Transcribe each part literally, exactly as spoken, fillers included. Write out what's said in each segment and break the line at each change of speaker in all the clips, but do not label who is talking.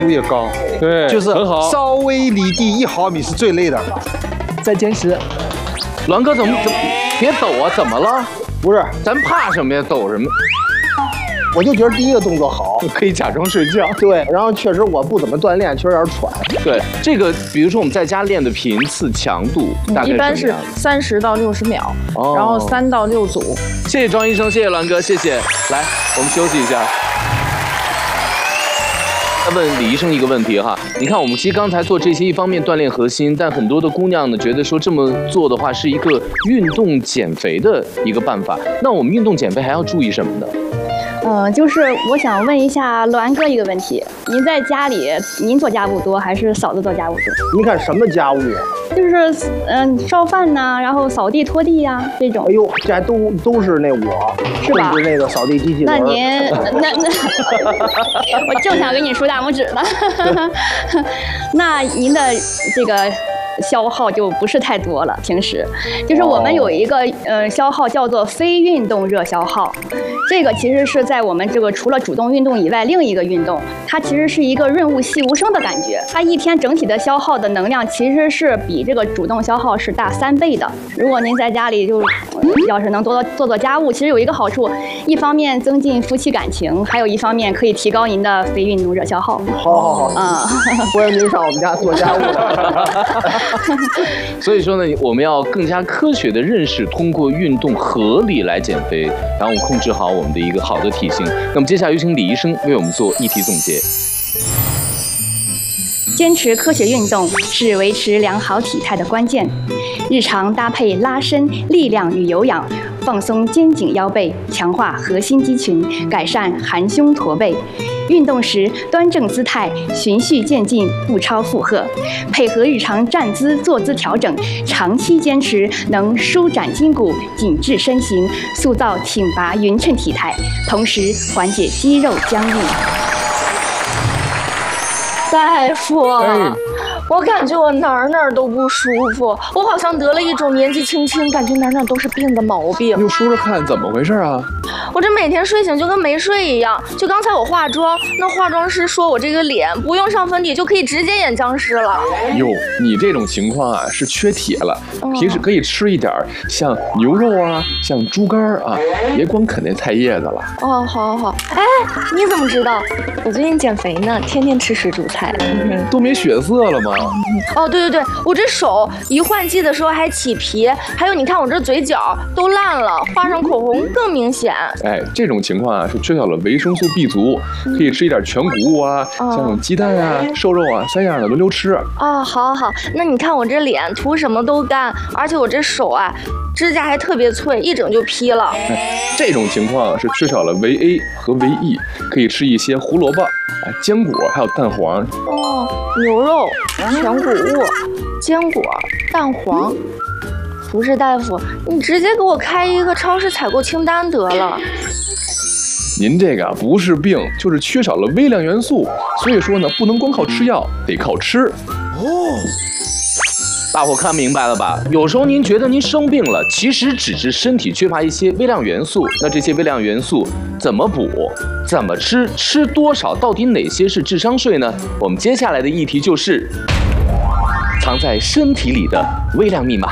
度也高，
对，
就是
很好，
稍微离地一毫米是最累的。
再坚持。
栾哥怎么怎么别抖啊？怎么了？
不是，
咱怕什么呀？抖什么？
我就觉得第一个动作好，
可以假装睡觉。
对，然后确实我不怎么锻炼，确实有点喘。
对，这个比如说我们在家练的频次、强度，大概
一般是
什么样
三十到六十秒，
哦
然后三到六组。
谢谢庄医生，谢谢栾哥，谢谢。来，我们休息一下。再问李医生一个问题哈，你看我们其实刚才做这些，一方面锻炼核心，但很多的姑娘呢觉得说这么做的话是一个运动减肥的一个办法。那我们运动减肥还要注意什么呢？
嗯、呃，就是我想问一下栾哥一个问题：您在家里，您做家务多还是嫂子做家务多？
你看什么家务？
就是嗯、呃，烧饭呐、啊，然后扫地拖地呀、啊、这种。
哎呦，这还都都是那我，
是吧？
是那个扫地机器人。
那您那那，我正想给你竖大拇指呢。那您的这个消耗就不是太多了，平时就是我们有一个呃消耗叫做非运动热消耗，这个其实是在我们这个除了主动运动以外另一个运动，它其实是一个润物细无声的感觉，它一天整体的消耗的能量其实是比这个主动消耗是大三倍的。如果您在家里就要是能多做做家务，其实有一个好处，一方面增进夫妻感情，还有一方面可以提高您的非运动热消耗。
好好好，
啊、
嗯，欢迎您上我们家做家务了。
所以说呢，我们要更加科学的认识，通过运动合理来减肥，然后控制好我们的一个好的体型。那么接下来有请李医生为我们做议题总结。
坚持科学运动是维持良好体态的关键，日常搭配拉伸、力量与有氧，放松肩颈腰背，强化核心肌群，改善含胸驼背。运动时端正姿态，循序渐进，不超负荷，配合日常站姿、坐姿调整，长期坚持能舒展筋骨、紧致身形，塑造挺拔匀称体态，同时缓解肌肉僵硬。
大夫，
哎
我感觉我哪儿哪儿都不舒服，我好像得了一种年纪轻轻感觉哪儿哪儿都是病的毛病。
你就说说看，怎么回事啊？
我这每天睡醒就跟没睡一样，就刚才我化妆，那化妆师说我这个脸不用上粉底就可以直接演僵尸了。
哟，你这种情况啊是缺铁了，
嗯
平时可以吃一点像牛肉啊，像猪肝啊，别光啃那菜叶子了。
哦，好好好。哎，你怎么知道？我最近减肥呢，天天吃水煮菜。嗯、
都没血色了吗？
哦，对对对，我这手一换季的时候还起皮，还有你看我这嘴角都烂了，画上口红更明显。
哎，这种情况啊是缺少了维生素 B 族，可以吃一点全谷物啊，
哦、
像鸡蛋啊、瘦肉啊三样的轮流吃。
哦，好好好，那你看我这脸涂什么都干，而且我这手啊指甲还特别脆，一整就劈了。
哎，这种情况是缺少了维 A 和维 E， 可以吃一些胡萝卜、哎坚果还有蛋黄。
哦，牛肉、全谷物、坚果、蛋黄。不是大夫，你直接给我开一个超市采购清单得了。
您这个不是病，就是缺少了微量元素，所以说呢，不能光靠吃药，得靠吃。
哦，大伙看明白了吧？有时候您觉得您生病了，其实只是身体缺乏一些微量元素。那这些微量元素怎么补？怎么吃？吃多少？到底哪些是智商税呢？我们接下来的议题就是藏在身体里的微量密码。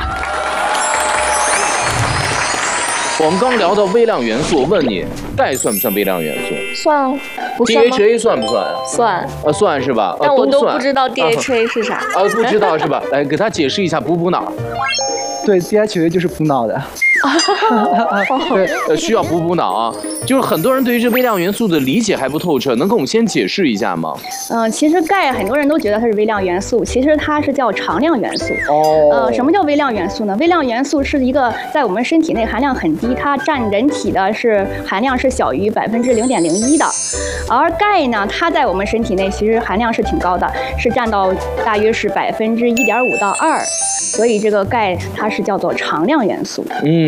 我们刚聊到微量元素，我问你，钙算不算微量元素？
算，不算吗
D H A 算不算啊？
算，
呃，算是吧？
但我都
算
不知道 D H A 是啥。
啊，不知道是吧？来，给他解释一下补补脑。
对 ，D H A 就是补脑的。
对，呃，需要补补脑啊。就是很多人对于这微量元素的理解还不透彻，能给我们先解释一下吗？
嗯、呃，其实钙很多人都觉得它是微量元素，其实它是叫常量元素。
哦。
呃，什么叫微量元素呢？微量元素是一个在我们身体内含量很低，它占人体的是含量是小于百分之零点零一的。而钙呢，它在我们身体内其实含量是挺高的，是占到大约是百分之一点五到二。所以这个钙它是叫做常量元素。
嗯。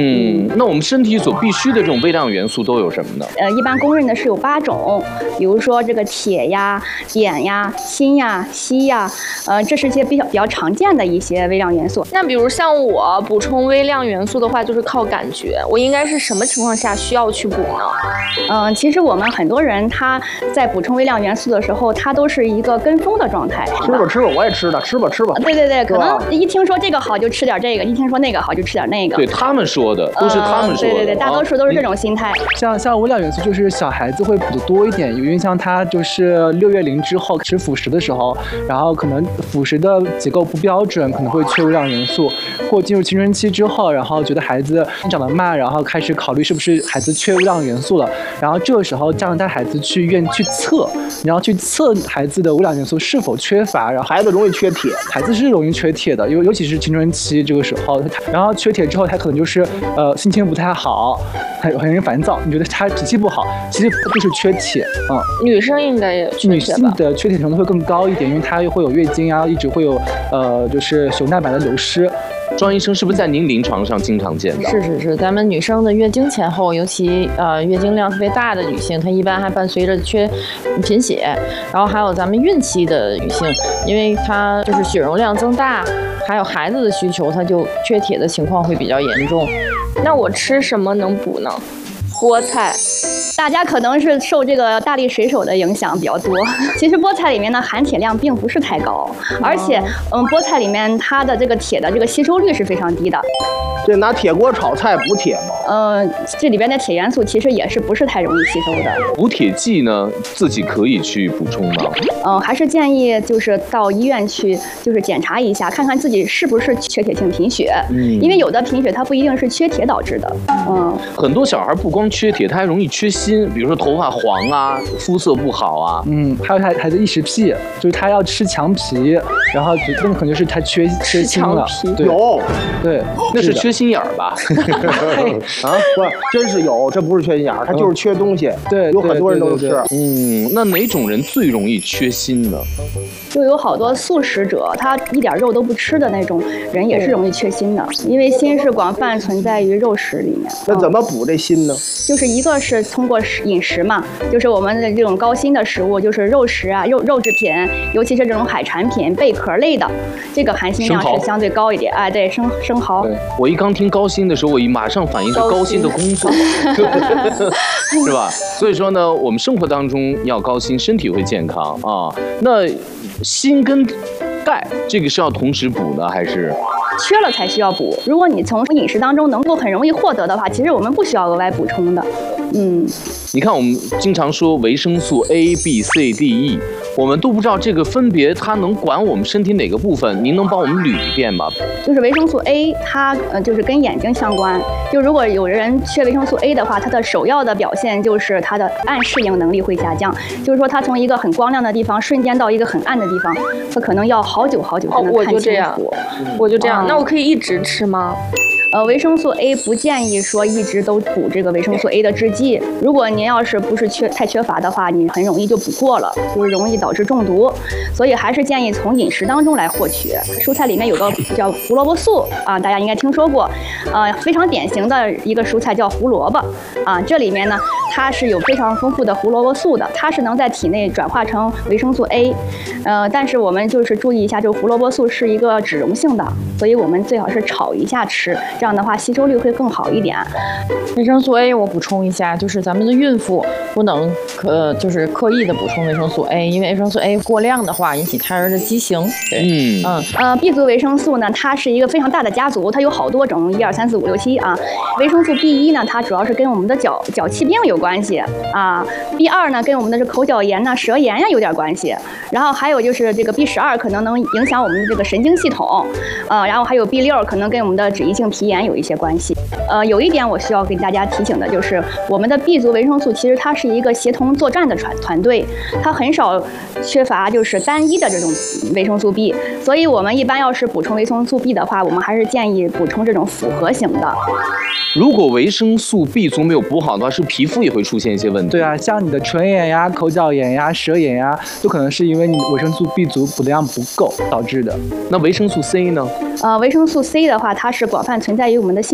嗯，那我们身体所必须的这种微量元素都有什么呢？
呃，一般公认的是有八种，比如说这个铁呀、碘呀、锌呀、硒呀，呃，这是一些比较比较常见的一些微量元素。
那比如像我补充微量元素的话，就是靠感觉，我应该是什么情况下需要去补呢？
嗯、呃，其实我们很多人他在补充微量元素的时候，他都是一个跟风的状态。
吃吧吃吧，我也吃的，吃吧吃吧。
对对对，可能一听说这个好就吃点这个，一听说那个好就吃点那个。
对他们说的都是他们说的。
呃、对对对，大多数都是这种心态。
像像微量元素，就是小孩子会补的多一点，因为像他就是六月龄之后吃辅食的时候，然后可能辅食的结构不标准，可能会缺微量元素，或进入青春期之后，然后觉得孩子长得慢，然后开始考虑是不是孩子缺微量元素了，然后这个时候家长带孩子去医院去测，然后去测孩子的微量元素是否缺乏，然后
孩子容易缺铁，
孩子是容易缺铁的，尤尤其是青春期这个时候，然后缺铁之后，他可能就是呃心情不太好，很很容易烦躁。你觉得他脾气不好，其实就是缺铁啊。嗯、
女生应该也缺
女
铁吧？
性的缺铁程度会更高一点，因为她会有月经啊，一直会有呃就是熊蛋白的流失。
庄医生是不是在您临床上经常见到？
是是是，咱们女生的月经前后，尤其呃月经量特别大的女性，她一般还伴随着缺贫血，然后还有咱们孕期的女性，因为她就是血容量增大，还有孩子的需求，她就缺铁的情况会比较严重。
那我吃什么能补呢？菠菜。
大家可能是受这个大力水手的影响比较多。其实菠菜里面的含铁量并不是太高，而且，嗯，菠菜里面它的这个铁的这个吸收率是非常低的。
这拿铁锅炒菜补铁吗？
呃，这里边的铁元素其实也是不是太容易吸收的。
补铁剂呢，自己可以去补充吗？
嗯、呃，还是建议就是到医院去，就是检查一下，看看自己是不是缺铁性贫血。嗯，因为有的贫血它不一定是缺铁导致的。嗯，
很多小孩不光缺铁，他还容易缺锌，比如说头发黄啊，肤色不好啊。
嗯，还有孩孩子异食癖，就是他要吃强皮，然后那可能就是他缺缺锌了。对
有，
对，
那是缺心眼儿吧？
啊，不，真是有，这不是缺心眼儿，他就是缺东西。
对，
有很多人都是。
嗯，那哪种人最容易缺锌呢？
就有好多素食者，他一点肉都不吃的那种人也是容易缺锌的，因为锌是广泛存在于肉食里面。
那怎么补这锌呢？
就是一个是通过饮食嘛，就是我们的这种高锌的食物，就是肉食啊、肉肉制品，尤其是这种海产品、贝壳类的，这个含锌量是相对高一点。哎，对，生生蚝。
对，我一刚听高锌的时候，我一马上反应是高锌的工作，是吧？所以说呢，我们生活当中要高锌，身体会健康啊。那锌跟钙这个是要同时补呢，还是？
缺了才需要补。如果你从饮食当中能够很容易获得的话，其实我们不需要额外补充的。嗯，
你看我们经常说维生素 A、B、C、D、E， 我们都不知道这个分别它能管我们身体哪个部分，您能帮我们捋一遍吗？
就是维生素 A， 它呃就是跟眼睛相关。就如果有人缺维生素 A 的话，它的首要的表现就是它的暗适应能力会下降，就是说它从一个很光亮的地方瞬间到一个很暗的地方，它可能要好久好久才能看清楚。
哦，我就这样，我就这样。那我可以一直吃吗？
呃，维生素 A 不建议说一直都补这个维生素 A 的制剂。如果您要是不是缺太缺乏的话，你很容易就补过了，就是容易导致中毒。所以还是建议从饮食当中来获取。蔬菜里面有个叫胡萝卜素啊，大家应该听说过。呃，非常典型的一个蔬菜叫胡萝卜啊，这里面呢它是有非常丰富的胡萝卜素的，它是能在体内转化成维生素 A。呃，但是我们就是注意一下，这个胡萝卜素是一个脂溶性的，所以我们最好是炒一下吃。这样的话吸收率会更好一点。
维生素 A 我补充一下，就是咱们的孕妇不能刻就是刻意的补充维生素 A， 因为维生素 A 过量的话引起胎儿的畸形。
嗯
嗯呃 B 族维生素呢，它是一个非常大的家族，它有好多种，一二三四五六七啊。维生素 B 一呢，它主要是跟我们的脚脚气病有关系啊。B 二呢，跟我们的这口角炎呐、舌炎呀有点关系。然后还有就是这个 B 十二可能能影响我们的这个神经系统，呃，然后还有 B 六可能跟我们的脂溢性皮炎有一些关系。呃，有一点我需要跟大家提醒的就是，我们的 B 族维生素其实它是一个协同作战的团团队，它很少缺乏就是单一的这种维生素 B， 所以我们一般要是补充维生素 B 的话，我们还是建议补充这种复合型的。
如果维生素 B 族没有补好的话，是皮肤也会出现一些问题。
对啊，像你的唇炎呀、口角炎呀、舌炎呀，都可能是因为你维生素 B 族补的量不够导致的。
那维生素 C 呢？
呃，维生素 C 的话，它是广泛存在于我们的新鲜的蔬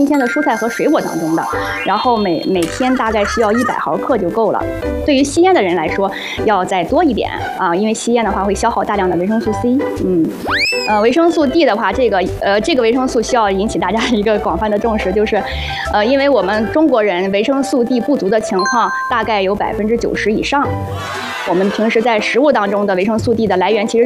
菜和水果当中的，然后每每天大概需要一百毫克就够了。对于吸烟的人来说，要再多一点啊，因为吸烟的话会消耗大量的维生素 C。嗯，呃，维生素 D 的话，这个呃这个维生素需要引起大家一个广泛的重视，就是，呃，因为我们中国人维生素 D 不足的情况大概有百分之九十以上。我们平时在食物当中的维生素 D 的来源其实